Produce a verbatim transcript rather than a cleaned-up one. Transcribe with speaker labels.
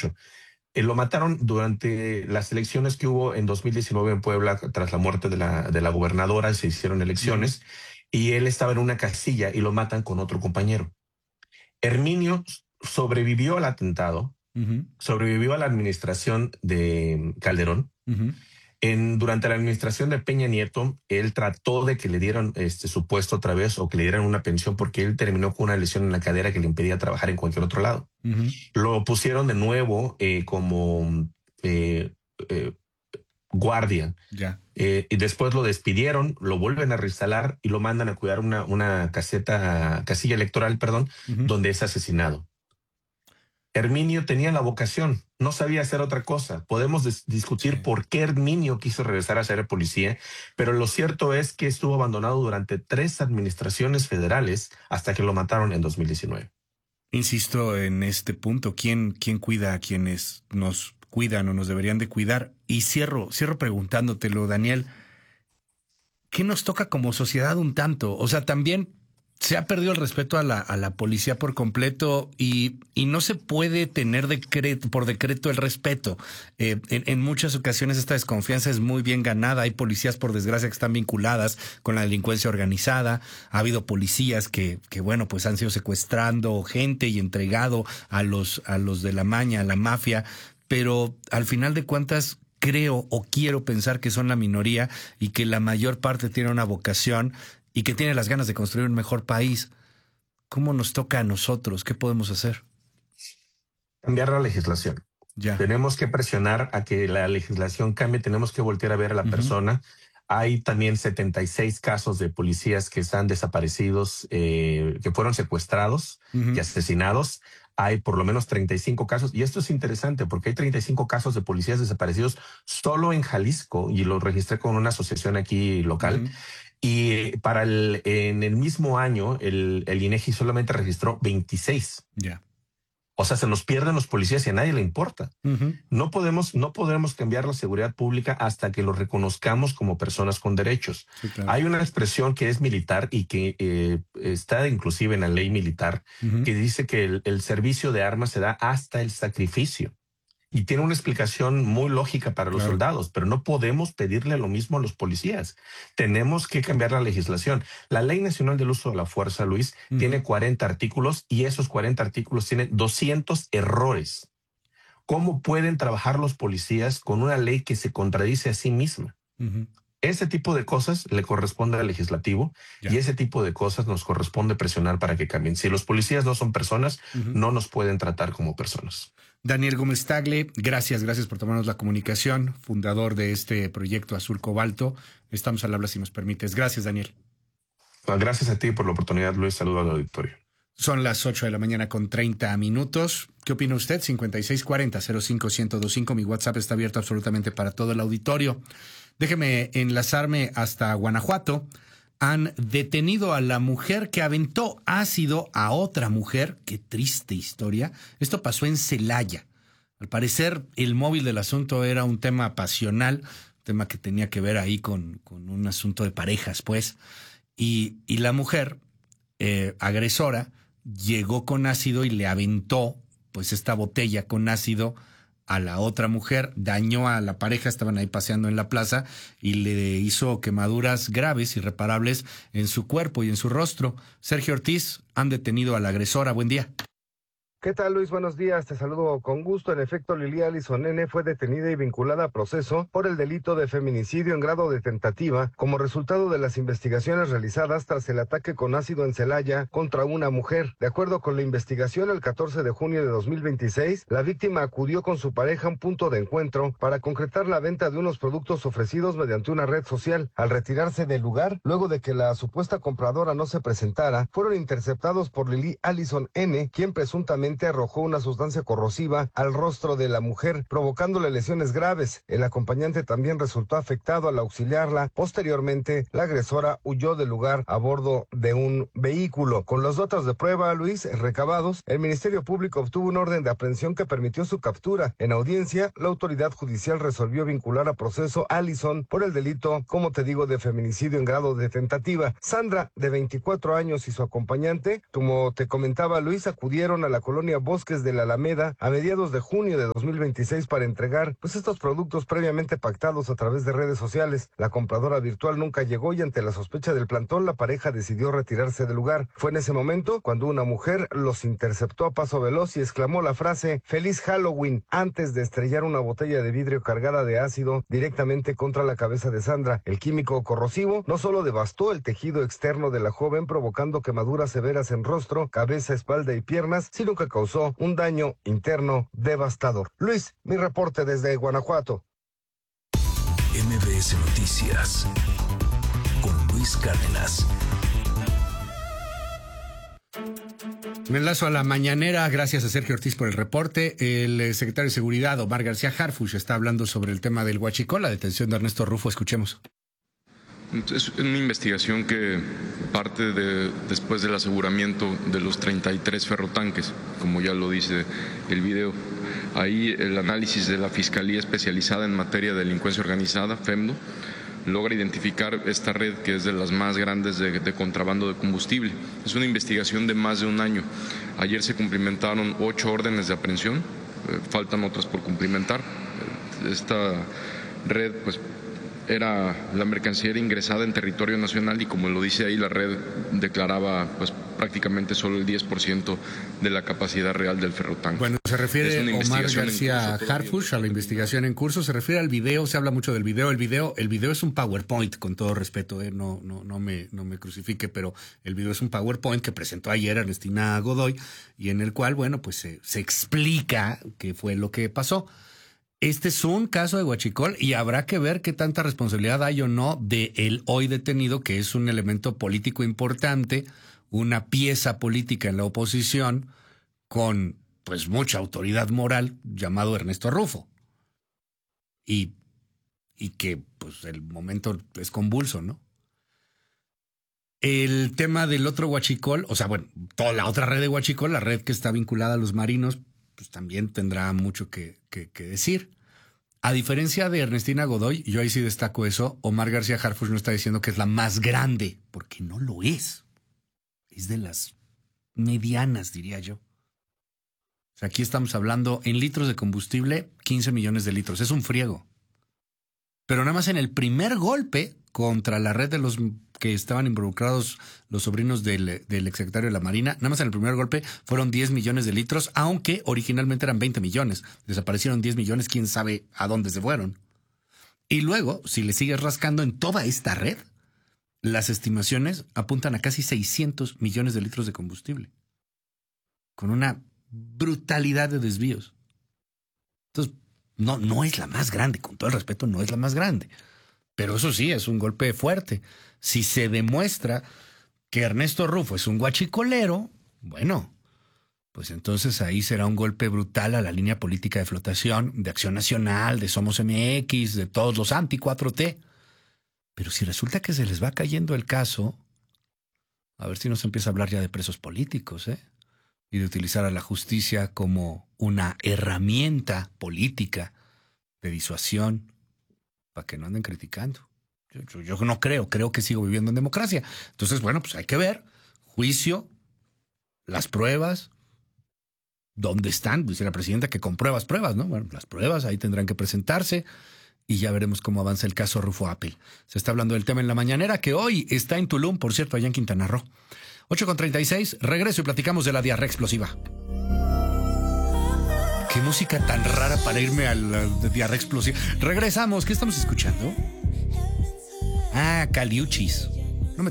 Speaker 1: dieciocho. Eh, lo mataron durante las elecciones que hubo en dos mil diecinueve en Puebla, tras la muerte de la, de la gobernadora, se hicieron elecciones uh-huh. y él estaba en una casilla y lo matan con otro compañero. Herminio sobrevivió al atentado, uh-huh. sobrevivió a la administración de Calderón. Uh-huh. En, durante la administración de Peña Nieto, él trató de que le dieran este, su puesto otra vez o que le dieran una pensión porque él terminó con una lesión en la cadera que le impedía trabajar en cualquier otro lado. Uh-huh. Lo pusieron de nuevo eh, como eh, eh, guardia.
Speaker 2: Yeah.
Speaker 1: Eh, y después lo despidieron, lo vuelven a reinstalar y lo mandan a cuidar una, una caseta, casilla electoral, perdón, uh-huh. donde es asesinado. Herminio tenía la vocación, no sabía hacer otra cosa. Podemos dis- discutir sí. por qué Herminio quiso regresar a ser policía, pero lo cierto es que estuvo abandonado durante tres administraciones federales hasta que lo mataron en dos mil diecinueve.
Speaker 2: Insisto en este punto, ¿quién, quién cuida a quienes nos cuidan o nos deberían de cuidar? Y cierro, cierro preguntándotelo, Daniel, ¿qué nos toca como sociedad un tanto? O sea, también se ha perdido el respeto a la, a la policía por completo y, y no se puede tener decreto, por decreto el respeto. Eh, en, en muchas ocasiones esta desconfianza es muy bien ganada. Hay policías, por desgracia, que están vinculadas con la delincuencia organizada. Ha habido policías que, que bueno, pues han sido secuestrando gente y entregado a los, a los de la maña, a la mafia. Pero al final de cuentas, creo o quiero pensar que son la minoría y que la mayor parte tiene una vocación y que tiene las ganas de construir un mejor país. ¿Cómo nos toca a nosotros? ¿Qué podemos hacer?
Speaker 1: Cambiar la legislación.
Speaker 2: Ya.
Speaker 1: Tenemos que presionar a que la legislación cambie, tenemos que voltear a ver a la uh-huh. persona. Hay también setenta y seis casos de policías que están desaparecidos, eh, que fueron secuestrados uh-huh. y asesinados. Hay por lo menos treinta y cinco casos, y esto es interesante porque hay treinta y cinco casos de policías desaparecidos solo en Jalisco, y lo registré con una asociación aquí local. Uh-huh. Y para el, en el mismo año, el, el INEGI solamente registró veintiséis.
Speaker 2: Ya. Yeah.
Speaker 1: O sea, se nos pierden los policías y a nadie le importa. Uh-huh. No podemos, no podremos cambiar la seguridad pública hasta que los reconozcamos como personas con derechos.
Speaker 2: Sí, claro.
Speaker 1: Hay una expresión que es militar y que eh, está inclusive en la ley militar, uh-huh. que dice que el, el servicio de armas se da hasta el sacrificio. Y tiene una explicación muy lógica para los claro. soldados, pero no podemos pedirle lo mismo a los policías. Tenemos que cambiar la legislación. La Ley Nacional del Uso de la Fuerza, Luis, uh-huh. tiene cuarenta artículos y esos cuarenta artículos tienen doscientos errores. ¿Cómo pueden trabajar los policías con una ley que se contradice a sí misma? Uh-huh. Ese tipo de cosas le corresponde al legislativo yeah. y ese tipo de cosas nos corresponde presionar para que cambien. Si los policías no son personas, uh-huh. no nos pueden tratar como personas.
Speaker 2: Daniel Gómez Tagle, gracias, gracias por tomarnos la comunicación, fundador de este proyecto Azul Cobalto. Estamos al habla si nos permites. Gracias, Daniel.
Speaker 1: Gracias a ti por la oportunidad, Luis. Saludo al auditorio.
Speaker 2: Son las ocho de la mañana con treinta minutos. ¿Qué opina usted? cincuenta y seis cuarenta cero cinco ciento veinticinco. Mi WhatsApp está abierto absolutamente para todo el auditorio. Déjeme enlazarme hasta Guanajuato. Han detenido a la mujer que aventó ácido a otra mujer. Qué triste historia. Esto pasó en Celaya. Al parecer, el móvil del asunto era un tema pasional, un tema que tenía que ver ahí con, con un asunto de parejas, pues. Y, y la mujer, eh, agresora, llegó con ácido y le aventó, pues, esta botella con ácido a la otra mujer, dañó a la pareja, estaban ahí paseando en la plaza y le hizo quemaduras graves, irreparables en su cuerpo y en su rostro. Sergio Ortiz, han detenido a la agresora. Buen día.
Speaker 3: ¿Qué tal, Luis? Buenos días, te saludo con gusto. En efecto, Lili Alison N. fue detenida y vinculada a proceso por el delito de feminicidio en grado de tentativa como resultado de las investigaciones realizadas tras el ataque con ácido en Celaya contra una mujer. De acuerdo con la investigación, el catorce de junio de dos mil veintiséis, la víctima acudió con su pareja a un punto de encuentro para concretar la venta de unos productos ofrecidos mediante una red social. Al retirarse del lugar, luego de que la supuesta compradora no se presentara, fueron interceptados por Lili Alison N., quien presuntamente arrojó una sustancia corrosiva al rostro de la mujer, provocándole lesiones graves. El acompañante también resultó afectado al auxiliarla. Posteriormente, la agresora huyó del lugar a bordo de un vehículo. Con los datos de prueba, Luis, recabados, el Ministerio Público obtuvo un orden de aprehensión que permitió su captura. En audiencia, la autoridad judicial resolvió vincular a proceso a Alison por el delito, como te digo, de feminicidio en grado de tentativa. Sandra, de veinticuatro años, y su acompañante, como te comentaba, Luis, acudieron a la colonia colonia Bosques de la Alameda a mediados de junio de dos mil veintiséis para entregar pues estos productos previamente pactados a través de redes sociales. La compradora virtual nunca llegó y ante la sospecha del plantón la pareja decidió retirarse del lugar. Fue en ese momento cuando una mujer los interceptó a paso veloz y exclamó la frase "Feliz Halloween" antes de estrellar una botella de vidrio cargada de ácido directamente contra la cabeza de Sandra. El químico corrosivo no solo devastó el tejido externo de la joven provocando quemaduras severas en rostro, cabeza, espalda y piernas, sino que causó un daño interno devastador. Luis, mi reporte desde Guanajuato.
Speaker 4: M B S Noticias con Luis Cárdenas.
Speaker 2: Me enlazo a la mañanera, gracias a Sergio Ortiz por el reporte. El secretario de Seguridad, Omar García Harfuch, está hablando sobre el tema del huachicol, la detención de Ernesto Rufo. Escuchemos.
Speaker 5: Es una investigación que parte de, después del aseguramiento de los treinta y tres ferrotanques, como ya lo dice el video. Ahí el análisis de la Fiscalía Especializada en Materia de Delincuencia Organizada, FEMDO, logra identificar esta red que es de las más grandes de, de contrabando de combustible. Es una investigación de más de un año. Ayer se cumplimentaron ocho órdenes de aprehensión, eh, faltan otras por cumplimentar. Esta red, pues, era la mercancía era ingresada en territorio nacional y, como lo dice ahí, la red declaraba pues prácticamente solo el diez por ciento de la capacidad real del ferrotanque.
Speaker 2: Bueno, se refiere Omar García Harfuch a la investigación en curso, se refiere al video, se habla mucho del video, el video, el video es un PowerPoint, con todo respeto, eh, no, no, no me, no me crucifique, pero el video es un PowerPoint que presentó ayer Ernestina Godoy y en el cual, bueno, pues se, se explica qué fue lo que pasó. Este es un caso de huachicol y habrá que ver qué tanta responsabilidad hay o no de el hoy detenido, que es un elemento político importante, una pieza política en la oposición con pues mucha autoridad moral, llamado Ernesto Rufo. Y, y que pues el momento es convulso, ¿no? El tema del otro huachicol, o sea, bueno, toda la otra red de huachicol, la red que está vinculada a los marinos, pues también tendrá mucho que, que, que decir. A diferencia de Ernestina Godoy, yo ahí sí destaco eso, Omar García Harfuch no está diciendo que es la más grande, porque no lo es. Es de las medianas, diría yo. O sea, aquí estamos hablando en litros de combustible, quince millones de litros. Es un friego. Pero nada más en el primer golpe contra la red de los que estaban involucrados, los sobrinos del, del exsecretario de la Marina, nada más en el primer golpe fueron diez millones de litros, aunque originalmente eran veinte millones. Desaparecieron diez millones, quién sabe a dónde se fueron. Y luego, si le sigues rascando en toda esta red, las estimaciones apuntan a casi seiscientos millones de litros de combustible, con una brutalidad de desvíos. Entonces, no, no es la más grande, con todo el respeto, no es la más grande. Pero eso sí, es un golpe fuerte. Si se demuestra que Ernesto Rufo es un guachicolero, bueno, pues entonces ahí será un golpe brutal a la línea política de flotación, de Acción Nacional, de Somos M X, de todos los anti cuatro T. Pero si resulta que se les va cayendo el caso, a ver si no se empieza a hablar ya de presos políticos, ¿eh? Y de utilizar a la justicia como una herramienta política de disuasión para que no anden criticando. Yo, yo, yo no creo, creo que sigo viviendo en democracia. Entonces, bueno, pues hay que ver, juicio, las pruebas, dónde están, dice la presidenta que con pruebas, pruebas, ¿no? Bueno, las pruebas ahí tendrán que presentarse y ya veremos cómo avanza el caso Rufo Apple. Se está hablando del tema en la mañanera, que hoy está en Tulum, por cierto, allá en Quintana Roo. ocho con treinta y seis, regreso y platicamos de la diarrea explosiva. Qué música tan rara para irme a la diarrea explosiva. Regresamos, ¿qué estamos escuchando? Ah, Caliuchis.